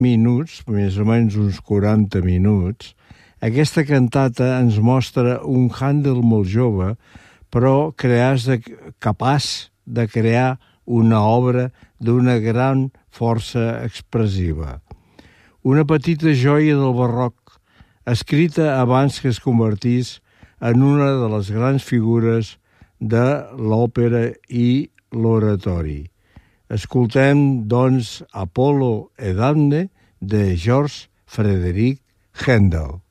minuts, més o menys uns 40 minuts, aquesta cantata ens mostra un Händel molt jove, però capaç de crear una obra d'una gran força expressiva. Una petita joia del barroc, escrita abans que es convertís en una de les grans figures de l'òpera i l'oratori. Escoltem, doncs, Apollo e Dafne de Georg Friedrich Händel.